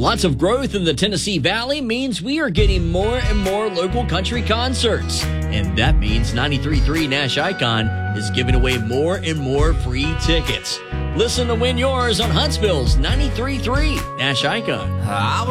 Lots of growth in the Tennessee Valley means we are getting more and more local country concerts. And that means 93.3 Nash Icon is giving away more and more free tickets. Listen to win yours on Huntsville's 93.3 Nash Icon.